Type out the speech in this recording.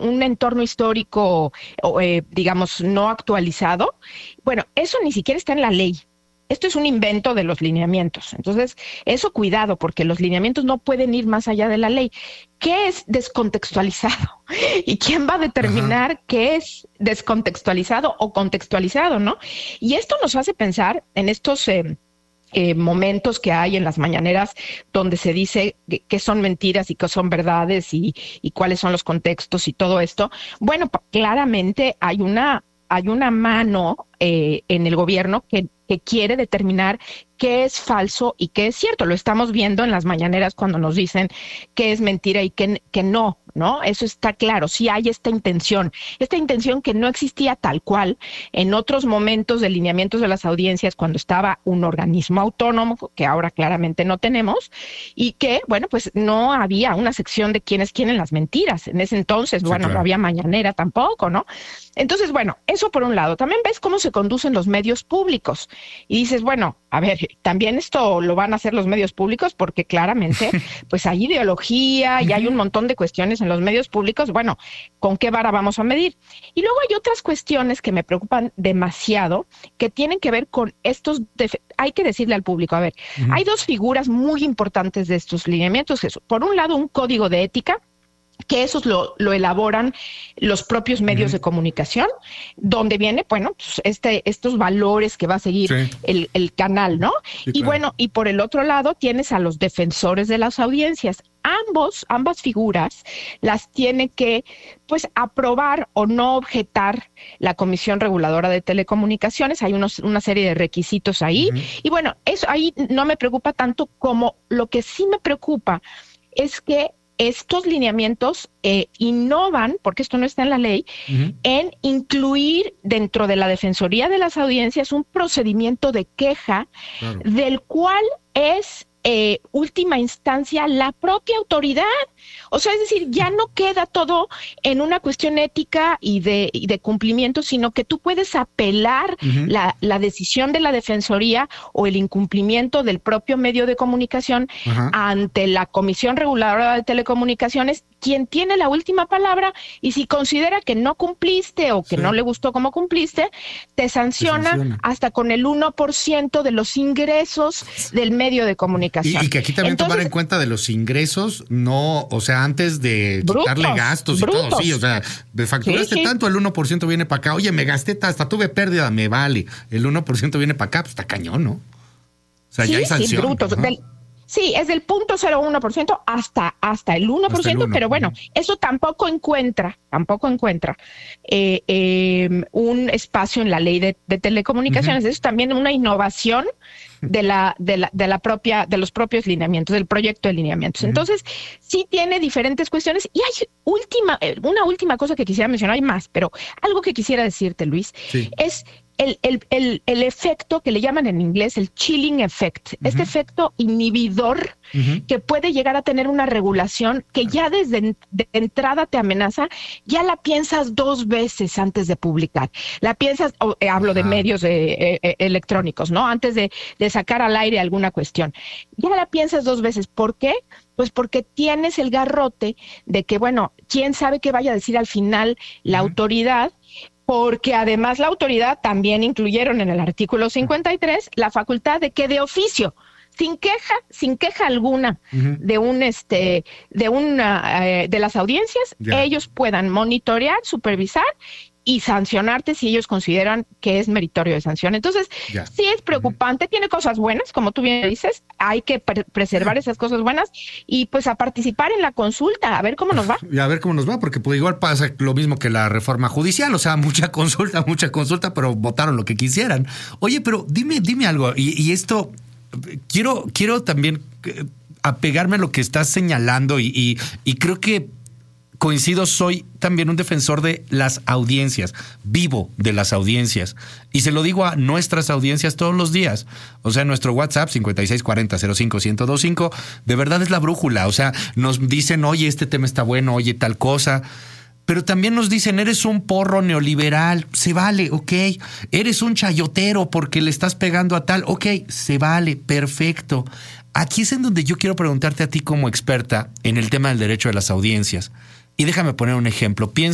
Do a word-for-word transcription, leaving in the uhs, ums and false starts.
un entorno histórico, eh, digamos, no actualizado. Bueno, eso ni siquiera está en la ley. Esto es un invento de los lineamientos. Entonces, eso cuidado, porque los lineamientos no pueden ir más allá de la ley. ¿Qué es descontextualizado? ¿Y quién va a determinar Ajá. qué es descontextualizado o contextualizado, no? Y esto nos hace pensar en estos eh, eh, momentos que hay en las mañaneras donde se dice qué son mentiras y qué son verdades y, y cuáles son los contextos y todo esto. Bueno, claramente hay una, hay una mano eh, en el gobierno que que quiere determinar qué es falso y qué es cierto. Lo estamos viendo en las mañaneras cuando nos dicen qué es mentira y qué, qué no, ¿no? Eso está claro. Sí hay esta intención, esta intención que no existía tal cual en otros momentos de lineamientos de las audiencias cuando estaba un organismo autónomo, que ahora claramente no tenemos, y que, bueno, pues no había una sección de quién es quién en las mentiras. En ese entonces, sí, bueno, claro. no había mañanera tampoco, ¿no? Entonces, bueno, eso por un lado. También ves cómo se conducen los medios públicos. Y dices, bueno, a ver, también esto lo van a hacer los medios públicos porque claramente pues hay ideología y hay un montón de cuestiones en los medios públicos. Bueno, ¿con qué vara vamos a medir? Y luego hay otras cuestiones que me preocupan demasiado que tienen que ver con estos... Hay que decirle al público, a ver, uh-huh. hay dos figuras muy importantes de estos lineamientos. Por un lado, un código de ética, que esos lo, lo elaboran los propios medios uh-huh. de comunicación, donde viene, bueno, pues este, estos valores que va a seguir sí. el, el canal, ¿no? Sí, y claro. bueno, y por el otro lado tienes a los defensores de las audiencias. Ambos, ambas figuras las tiene que, pues, aprobar o no objetar la Comisión Reguladora de Telecomunicaciones. Hay unos, una serie de requisitos ahí. Uh-huh. Y bueno, eso ahí no me preocupa tanto como lo que sí me preocupa es que estos lineamientos eh, innovan, porque esto no está en la ley, uh-huh. en incluir dentro de la Defensoría de las Audiencias un procedimiento de queja claro. del cual es eh, última instancia la propia autoridad. O sea, es decir, ya no queda todo en una cuestión ética y de, y de cumplimiento, sino que tú puedes apelar uh-huh. la, la decisión de la Defensoría o el incumplimiento del propio medio de comunicación uh-huh. ante la Comisión Reguladora de Telecomunicaciones, quien tiene la última palabra, y si considera que no cumpliste o que sí. no le gustó cómo cumpliste, te sanciona, te sanciona hasta con el uno por ciento de los ingresos del medio de comunicación. Y, y que aquí también Entonces, tomar en cuenta de los ingresos, no, o sea, antes de brutos, quitarle gastos brutos. y todo, sí, o sea, me facturaste sí, sí. tanto, el uno por ciento viene para acá, oye, me gasté, hasta tuve pérdida, me vale, el uno por ciento viene para acá, pues está cañón, ¿no? O sea, sí, ya hay sanción. Sí, brutos, del, sí, es del punto cero uno por ciento hasta, hasta el uno por ciento, hasta el uno. Pero bueno, eso tampoco encuentra, tampoco encuentra eh, eh, un espacio en la ley de, de telecomunicaciones. Uh-huh. Eso es también una innovación de la, de la, de la propia, de los propios lineamientos, del proyecto de lineamientos. Uh-huh. Entonces, sí tiene diferentes cuestiones. Y hay última, una última cosa que quisiera mencionar, hay más, pero algo que quisiera decirte, Luis, sí. es El, el, el, el efecto que le llaman en inglés el chilling effect, uh-huh. este efecto inhibidor uh-huh. que puede llegar a tener una regulación que ya desde de entrada te amenaza, ya la piensas dos veces antes de publicar. La piensas, oh, eh, hablo uh-huh. de medios eh, eh, electrónicos, ¿no? Antes de, de sacar al aire alguna cuestión. Ya la piensas dos veces. ¿Por qué? Pues porque tienes el garrote de que, bueno, quién sabe qué vaya a decir al final la uh-huh. autoridad, porque además la autoridad también incluyeron en el artículo cincuenta y tres la facultad de que de oficio, sin queja, sin queja alguna uh-huh. de un este, de una eh, de las audiencias, yeah. ellos puedan monitorear, supervisar y sancionarte si ellos consideran que es meritorio de sanción. Entonces, yeah. sí es preocupante, uh-huh. tiene cosas buenas, como tú bien dices, hay que pre- preservar yeah. esas cosas buenas y pues a participar en la consulta, a ver cómo nos va. Y a ver cómo nos va, porque pues igual pasa lo mismo que la reforma judicial, o sea, mucha consulta, mucha consulta, pero votaron lo que quisieran. Oye, pero dime, dime algo, y, y esto, quiero, quiero también apegarme a lo que estás señalando y, y, y creo que coincido, soy también un defensor de las audiencias, vivo de las audiencias. Y se lo digo a nuestras audiencias todos los días. O sea, nuestro WhatsApp cincuenta y seis cuarenta cero cinco ciento veinticinco, de verdad es la brújula. O sea, nos dicen, oye, este tema está bueno, oye, tal cosa. Pero también nos dicen, eres un porro neoliberal, se vale, ok. Eres un chayotero porque le estás pegando a tal, ok, se vale, perfecto. Aquí es en donde yo quiero preguntarte a ti como experta en el tema del derecho de las audiencias. Y déjame poner un ejemplo. Piensa